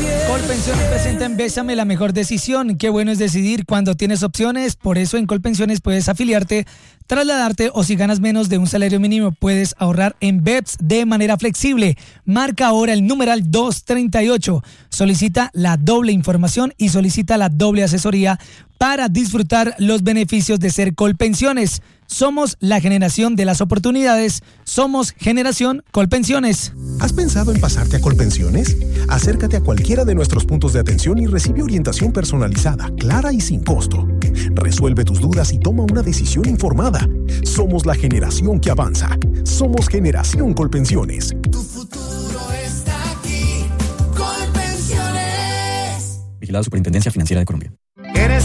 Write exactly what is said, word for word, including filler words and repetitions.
Colpensiones presenta en Bésame la mejor decisión. Qué bueno es decidir cuando tienes opciones. Por eso en Colpensiones puedes afiliarte, trasladarte o si ganas menos de un salario mínimo puedes ahorrar en B E P S de manera flexible. Marca ahora el numeral doscientos treinta y ocho. Solicita la doble información y solicita la doble asesoría para disfrutar los beneficios de ser Colpensiones. Somos la generación de las oportunidades. Somos Generación Colpensiones. ¿Has pensado en pasarte a Colpensiones? Acércate a cualquiera de nuestros puntos de atención y recibe orientación personalizada, clara y sin costo. Resuelve tus dudas y toma una decisión informada. Somos la generación que avanza. Somos Generación Colpensiones. Tu futuro está aquí. Colpensiones. Vigilado Superintendencia Financiera de Colombia.